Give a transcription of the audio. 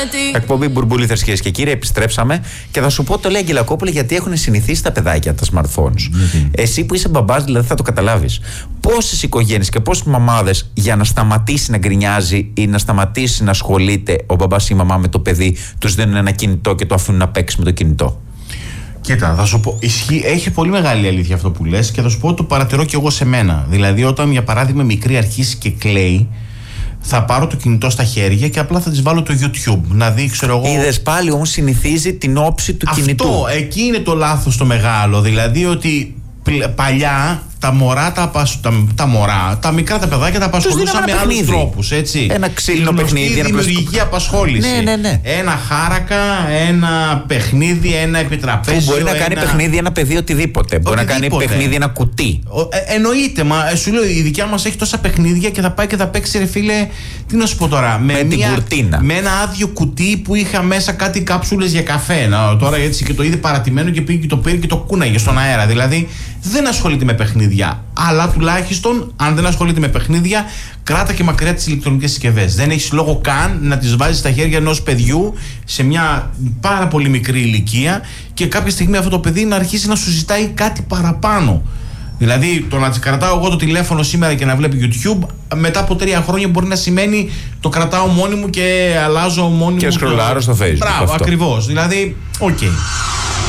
Εκπομπή Μπουρμπούληθες, κυρίες και κύριοι, επιστρέψαμε και θα σου πω, το λέει Αγγελακόπουλε, γιατί έχουν συνηθίσει τα παιδάκια τα smartphones. Εσύ που είσαι μπαμπάς, δηλαδή, θα το καταλάβεις. Πόσες οικογένειες και πόσες μαμάδες για να σταματήσει να γκρινιάζει ή να σταματήσει να ασχολείται ο μπαμπάς ή η μαμά με το παιδί, τους δίνουν ένα κινητό και το αφήνουν να παίξει με το κινητό. Κοίτα, θα σου πω, έχει πολύ μεγάλη αλήθεια αυτό που λες και θα σου πω ότι το παρατηρώ κι εγώ σε μένα. Δηλαδή, όταν για παράδειγμα μικρή αρχίσει και κλαίει, θα πάρω το κινητό στα χέρια και απλά θα της βάλω το YouTube. Να δει, ξέρω εγώ. Είδες, πάλι όμως συνηθίζει την όψη του κινητού. Αυτό, εκεί είναι το λάθος το μεγάλο. Δηλαδή ότι παλιά τα μωρά, τα μικρά τα παιδάκια τα απασχολούσαν με άλλους τρόπους. Έτσι. Ένα ξύλινο παιχνίδι. Δημιουργική απασχόληση. Ναι. Ένα χάρακα, ένα παιχνίδι, ένα επιτραπέζιο. Μπορεί να κάνει παιχνίδι ένα παιδί οτιδήποτε. Μπορεί να κάνει παιχνίδι ένα κουτί. Εννοείται, μα σου λέω, η δικιά μας έχει τόσα παιχνίδια και θα πάει και θα παίξει, ρε φίλε, τι να σου πω τώρα. Με την κουρτίνα. Με ένα άδειο κουτί που είχα μέσα κάτι κάψουλες για καφέ. Τώρα έτσι και το είδε παρατημένο και πήγε και το πήρε και το κούναγε στον αέρα. Δηλαδή δεν ασχολείται με παιχνίδια. Αλλά τουλάχιστον, αν δεν ασχολείται με παιχνίδια, κράτα και μακριά τις ηλεκτρονικές συσκευές. Δεν έχεις λόγο καν να τις βάζεις στα χέρια ενός παιδιού σε μια πάρα πολύ μικρή ηλικία και κάποια στιγμή αυτό το παιδί να αρχίσει να σου ζητάει κάτι παραπάνω. Δηλαδή, το να κρατάω εγώ το τηλέφωνο σήμερα και να βλέπει YouTube, μετά από 3 χρόνια μπορεί να σημαίνει το κρατάω μόνη μου και αλλάζω μόνη μου. Και σκρολάρω στο Facebook. Μπράβο, ακριβώς. Δηλαδή, οκ.